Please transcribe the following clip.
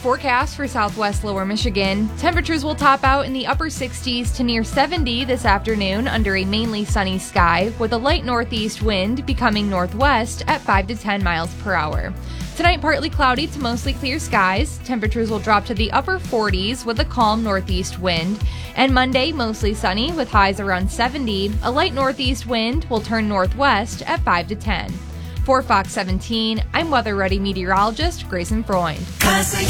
forecast for southwest lower Michigan. Temperatures will top out in the upper 60s to near 70 this afternoon under a mainly sunny sky, with a light northeast wind becoming northwest at 5 to 10 miles per hour. Tonight, partly cloudy to mostly clear skies. Temperatures will drop to the upper 40s with a calm northeast wind. And Monday, mostly sunny with highs around 70. A light northeast wind will turn northwest at 5 to 10. For Fox 17, I'm Weather Ready meteorologist Grayson Freund.